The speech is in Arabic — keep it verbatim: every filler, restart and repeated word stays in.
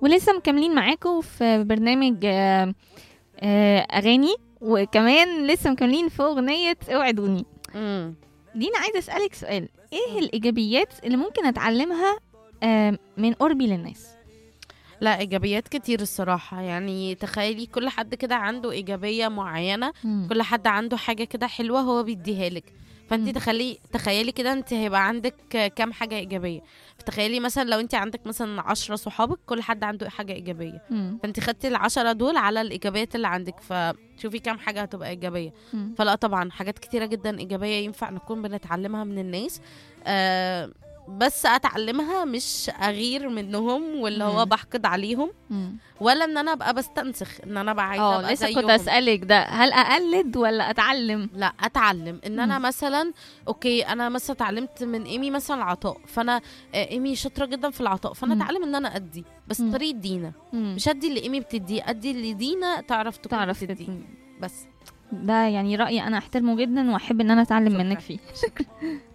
ولسه مكملين معاكم في برنامج آه، آه، اغاني، وكمان لسه مكملين في اغنيه اوعدوني. امم دينا، عايزه اسالك سؤال: ايه الايجابيات اللي ممكن اتعلمها آه، من قربي للناس؟ لا، ايجابيات كتير الصراحه. يعني تخيلي كل حد كده عنده ايجابيه معينه، مم. كل حد عنده حاجه كده حلوه هو بيديها لك. فانت مم. تخلي تخيلي كده انت هيبقى عندك كام حاجه ايجابيه. فتخيلي مثلا لو انت عندك مثلا عشرة صحابك كل حد عنده حاجه ايجابيه، مم. فانت خدتي العشرة دول على الايجابيات اللي عندك، فشوفي كام حاجه هتبقى ايجابيه. مم. فلا طبعا حاجات كتيره جدا ايجابيه ينفع نكون بنتعلمها من الناس. آه بس اتعلمها مش اغير منهم واللي هو مم. بحقد عليهم، مم. ولا ان انا ابقى بستنسخ ان انا ابقى عايزه اه، ابقى لسه كنت زيهم. اسالك ده، هل اقلد ولا اتعلم؟ لا، اتعلم ان انا مم. مثلا اوكي، انا مثلا اتعلمت من ايمي مثلا العطاء، فانا آه، ايمي شاطره جدا في العطاء، فانا مم. اتعلم ان انا ادي بس مم. طريقه دينا. مم. مش ادي اللي ايمي بتديه، ادي اللي دينا تعرف تكون تعرف بتديه تت- بس. ده يعني رأيي أنا أحترمه جدا وأحب إن أنا أتعلم منك شكرا. فيه.